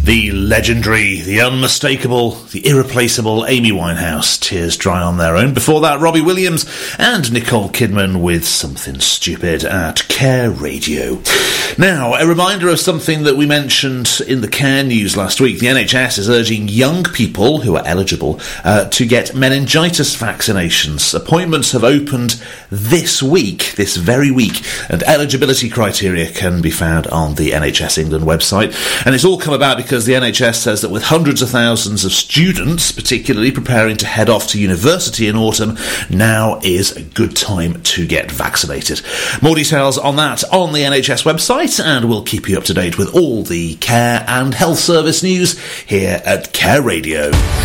The legendary, the unmistakable, the irreplaceable Amy Winehouse, Tears Dry on Their Own. Before that, Robbie Williams and Nicole Kidman with Something Stupid at Care Radio. Now, a reminder of something that we mentioned in the Care News last week. The NHS is urging young people who are eligible to get meningitis vaccinations. Appointments have opened this very week, and eligibility criteria can be found on the NHS England website. And it's all come about because the NHS says that with hundreds of thousands of students, particularly preparing to head off to university in autumn, now is a good time to get vaccinated. More details on that on the NHS website, and we'll keep you up to date with all the care and health service news here at Care Radio.